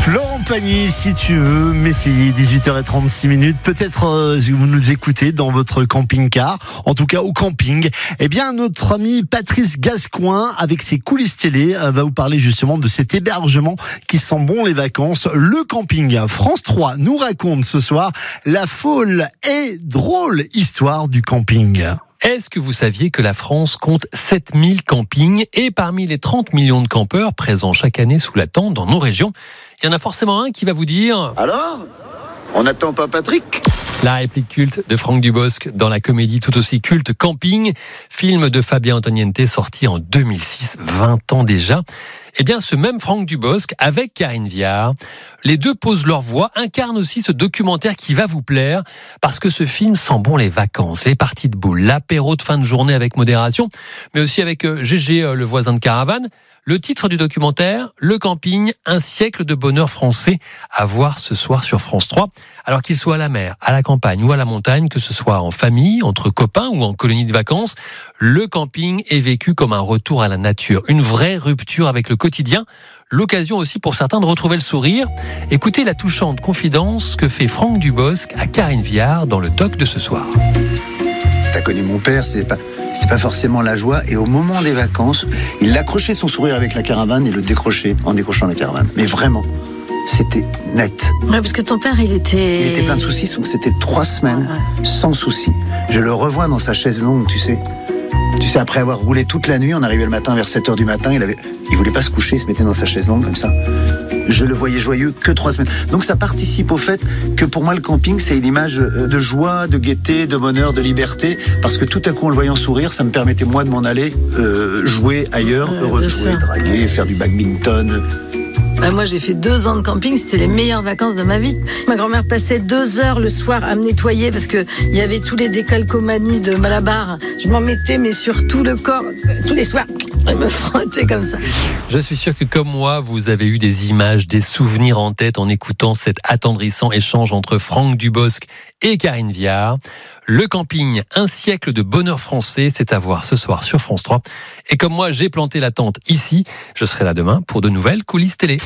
Florent Pagny, si tu veux m'essayer, 18h36. Peut-être vous nous écoutez dans votre camping-car, en tout cas au camping. Eh bien, notre ami Patrice Gascoin, avec ses coulisses télé, va vous parler justement de cet hébergement qui sent bon les vacances, le camping. France 3 nous raconte ce soir la folle et drôle histoire du camping. Est-ce que vous saviez que la France compte 7000 campings et parmi les 30 millions de campeurs présents chaque année sous la tente dans nos régions, il y en a forcément un qui va vous dire « Alors ? On n'attend pas Patrick ?» La réplique culte de Franck Dubosc dans la comédie tout aussi culte Camping, film de Fabien Antoniente sorti en 2006, 20 ans déjà. Eh bien, ce même Franck Dubosc, avec Karine Viard, les deux posent leur voix, incarnent aussi ce documentaire qui va vous plaire, parce que ce film sent bon les vacances, les parties de boules, l'apéro de fin de journée avec modération, mais aussi avec Gégé, le voisin de caravane. Le titre du documentaire, Le camping, un siècle de bonheur français, à voir ce soir sur France 3. Alors qu'il soit à la mer, à la campagne ou à la montagne, que ce soit en famille, entre copains ou en colonie de vacances, le camping est vécu comme un retour à la nature, une vraie rupture avec le quotidien. L'occasion aussi pour certains de retrouver le sourire. Écoutez la touchante confidence que fait Franck Dubosc à Karine Viard dans le doc de ce soir. T'as connu mon père, c'est pas forcément la joie. Et au moment des vacances, il accrochait son sourire avec la caravane et le décrochait en décrochant la caravane. Mais vraiment, c'était net. Ouais, parce que ton père, il était plein de soucis, donc c'était 3 semaines sans soucis. Je le revois dans sa chaise longue, tu sais. Tu sais, après avoir roulé toute la nuit, on arrivait le matin vers 7h du matin, il voulait pas se coucher, il se mettait dans sa chaise longue comme ça. Je le voyais joyeux que 3 semaines. Donc ça participe au fait que pour moi le camping c'est une image de joie, de gaieté, de bonheur, de liberté, parce que tout à coup en le voyant sourire, ça me permettait moi de m'en aller jouer ailleurs, heureux de jouer, draguer, faire du badminton. Moi, j'ai fait 2 ans de camping, c'était les meilleures vacances de ma vie. Ma grand-mère passait 2 heures le soir à me nettoyer parce que il y avait tous les décalcomanies de Malabar. Je m'en mettais, mais sur tout le corps, tous les soirs. Elle me frottait comme ça. Je suis sûr que comme moi, vous avez eu des images, des souvenirs en tête en écoutant cet attendrissant échange entre Franck Dubosc et Karine Viard. Le camping, un siècle de bonheur français, c'est à voir ce soir sur France 3. Et comme moi, j'ai planté la tente ici, je serai là demain pour de nouvelles coulisses télé.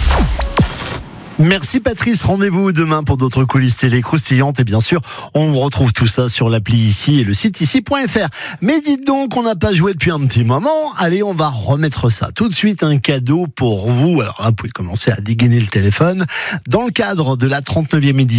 Merci Patrice, rendez-vous demain pour d'autres coulisses télé croustillantes et bien sûr on retrouve tout ça sur l'appli ici et le site ici.fr. Mais dites donc, on n'a pas joué depuis un petit moment, allez on va remettre ça tout de suite, un cadeau pour vous. Alors là vous pouvez commencer à dégainer le téléphone dans le cadre de la 39e édition